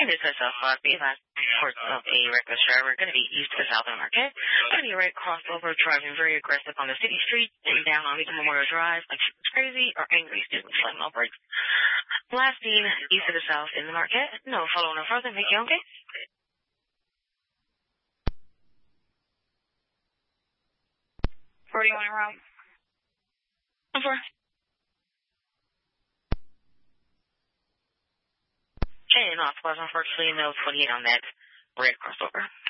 This is a 5B last course of a reckless driver going to be east to south of the market. Going to be right crossover, driving very aggressive on the city street, and down on Lincoln Memorial Drive like she was crazy or angry, students slamming on brakes. Last seen east to the south in the market. No follow no further. Make you okay? 41 around. Over. And off was unfortunately no 28 on that red crossover.